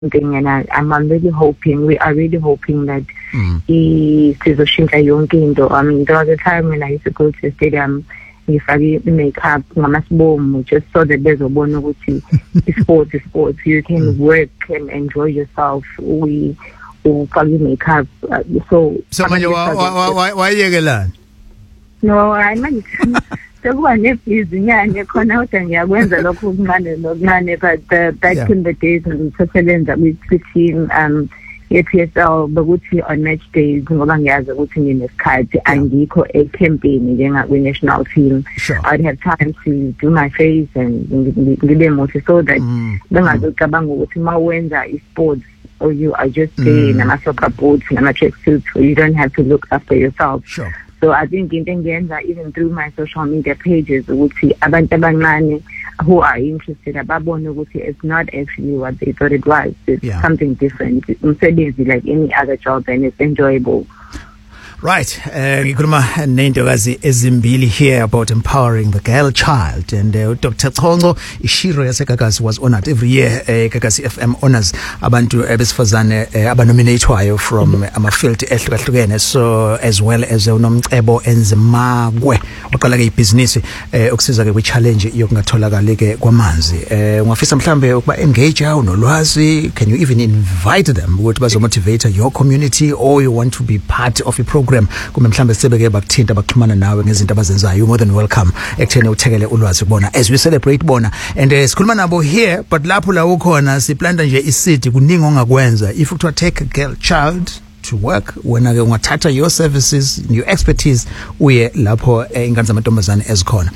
thing, and I'm really hoping, we are really hoping that sizoshintsha yonke into. I mean, there was a time when I used to go to the stadium, ngifake makeup ngamasibomu just so that bezobona ukuthi sports, you can work and enjoy yourself. We ufake makeup, so manje wayekelana. No, I'm sekuba nebhizinyane khona kodwa ngiyakwenza lokho okuncane but back in the days ngisebenza with team PSL ukuthi on match days ngoba ngiyazi ukuthi nginesikhathi angikho ecampaign njenga-national team. I'd have time to do my face and ngibe muhle so that bengazocabanga ukuthi uma wenza i-sports or you are just there nama-soccer boots nama-track suits, you don't have to look after yourself. So I think into engiyenza even through my social media pages ukuthi abantu abancane who are interested ababone ukuthi it's not actually what they thought it was. It's something different. Umsebenzi like any other job, and it's enjoyable. Right, ngikhuluma nentokazi ezimbili here about empowering the girl child, and Dr. Chongo Ishiro yaseGagasi was honored every year. Gagasi FM honors abantu besifazane abanominatwayo from amafield ehlukahlukene, so as well as unomcebo enzimagwe oqala ke ibhizinisi ukusiza ke kwi-challenge yokungatholakali ke kwamanzi. Ungafisa mhlambe ukuba engage unolwazi, can you even invite them ukuthi bazomotivate your community, or you want to be part of a program kume mhlambe sebeke bakuthinta baxhumana nawe ngezinto abazenzayo? You more than welcome ekutheni uthekele ulwazi kubona as we celebrate bona, and sikhuluma nabo here, but lapho la ukhona siplanta nje isidi kuningi ongakwenza if you take a girl child to work. Wena ke ungathatha your services, your expertise uye lapho ingane zamantombazane ezikhona.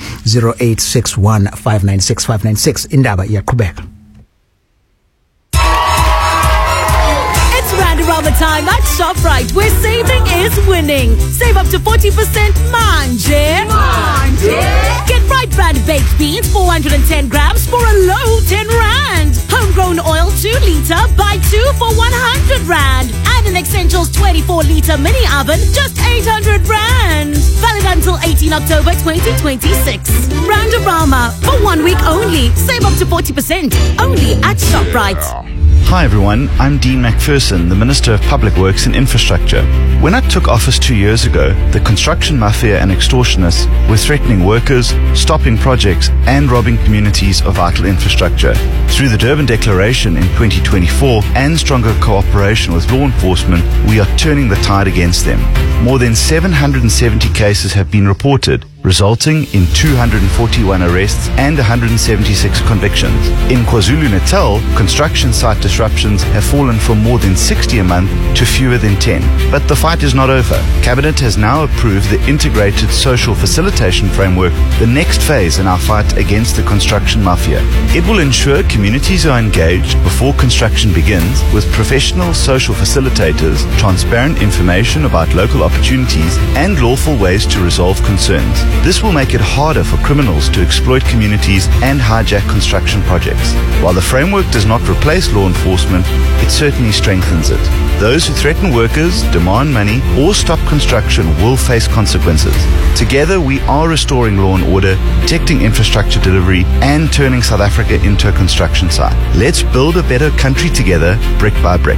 0861596596 indaba iyaqhubeka. Around the time at ShopRite, where saving is winning. Save up to 40% manje. Get Right Brand baked beans 410 grams for a low 10 rand. Homegrown oil 2 litre, buy 2 for 100 rand. And an Essentials 24 litre mini oven, just 800 rand. Valid until 18 October 2026. Brandorama, for 1 week only. Save up to 40% only at ShopRite. Hi everyone, I'm Dean McPherson, the Minister of Public Works and Infrastructure. When I took office 2 years ago, the construction mafia and extortionists were threatening workers, stopping projects and robbing communities of vital infrastructure. Through the Durban Declaration in 2024 and stronger cooperation with law enforcement, we are turning the tide against them. More than 770 cases have been reported, resulting in 241 arrests and 176 convictions. In KwaZulu-Natal, construction site disruptions have fallen from more than 60 a month to fewer than 10. But the fight is not over. Cabinet has now approved the Integrated Social Facilitation Framework, the next phase in our fight against the construction mafia. It will ensure communities are engaged before construction begins with professional social facilitators, transparent information about local opportunities, and lawful ways to resolve concerns. This will make it harder for criminals to exploit communities and hijack construction projects. While the framework does not replace law enforcement, it certainly strengthens it. Those who threaten workers, demand money, or stop construction will face consequences. Together, we are restoring law and order, protecting infrastructure delivery, and turning South Africa into a construction site. Let's build a better country together, brick by brick.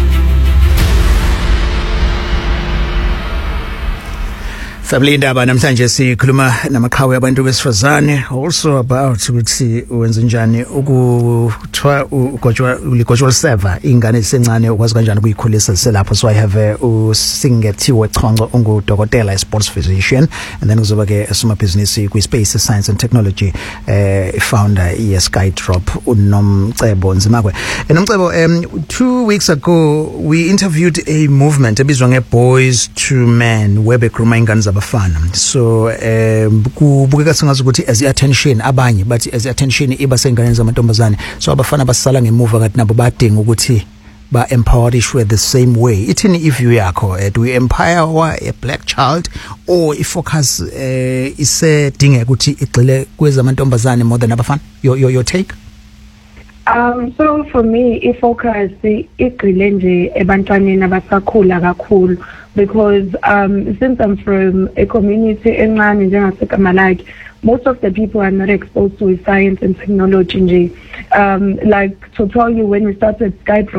Family indaba namhlanje sikhuluma namaqhawe abantu besifazane also about ukuthi wenza njani ukuthwa uligotshwa server ingane esencane ukwazi kanjani ukuyikhulisa selapho. So I have uSingethiwe Chongo ungudokotela sports physician, and then kuzoba ke somabhizinisi kwi-space science and technology founder yeSkydrop uNomcebo Nzimagwe. Nomcebo, 2 weeks ago we interviewed a movement ebizwa nge-Boys to Men where bekhuluma ingane zabafana. So kubukeka sengazi ukuthi as attention abanye, but as attention iba sengane zamantombazane, so abafana basala ngemuva kanti nabo badinga ukuthi ba empowerishwe the same way. Ithini iview yakho? Do we empower a black child, or ifocus isedinga ukuthi igxile kwezamantombazane more than abafana? Your take? So for me, ifocus igxile nje ebantwaneni abasakhula kakhulu, because since I'm from a community encane njengaseKamalaki, most of the people are not exposed to science and technology. Like to tell you, when we started Skype